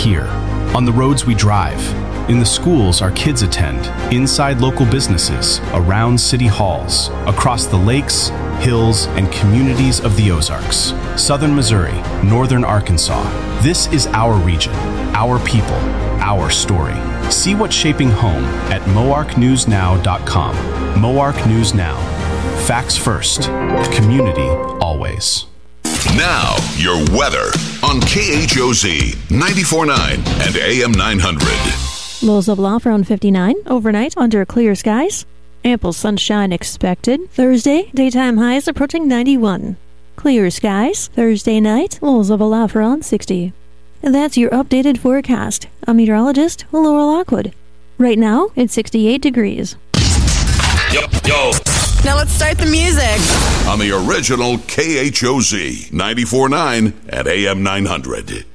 here, on the roads we drive, in the schools our kids attend, inside local businesses, around city halls, across the lakes, hills, and communities of the Ozarks, southern Missouri, northern Arkansas. This is our region, our people, our story. See what's shaping home at moarknewsnow.com. Moark News Now. Facts first. Community always. Now, your weather on KHOZ 94.9 and AM 900. Lows of low around 59. Overnight, under clear skies. Ample sunshine expected. Thursday, daytime highs approaching 91. Clear skies. Thursday night, lows of low around 60. And that's your updated forecast. I'm meteorologist Laura Lockwood. Right now, it's 68 degrees. Yo. Now let's start the music. On the original KHOZ 94.9 at AM 900.